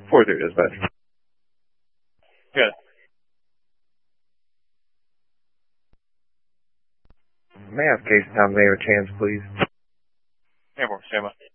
4-3 dispatch. Good. May I have case time there, chance, please? Airborne, stand by.